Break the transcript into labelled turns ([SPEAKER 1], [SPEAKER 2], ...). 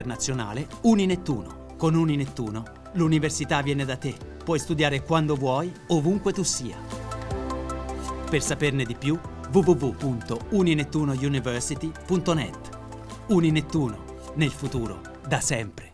[SPEAKER 1] Internazionale Uninettuno. Con Uninettuno l'università viene da te. Puoi studiare quando vuoi, ovunque tu sia. Per saperne di più, www.uninettunouniversity.net. Uninettuno, nel futuro, da sempre.